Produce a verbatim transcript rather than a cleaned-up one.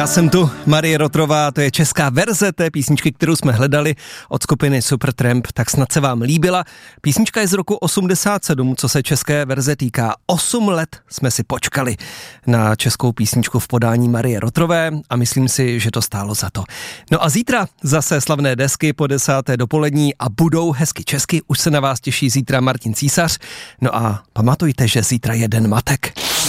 Já jsem tu, Marie Rotrová, to je česká verze té písničky, kterou jsme hledali od skupiny Supertramp, tak snad se vám líbila. Písnička je z roku osmdesát sedm, co se české verze týká. Osm let jsme si počkali na českou písničku v podání Marie Rotrové a myslím si, že to stálo za to. No a zítra zase slavné desky po desáté dopolední a budou hezky česky. Už se na vás těší zítra Martin Císař. No a pamatujte, že zítra je Den matek.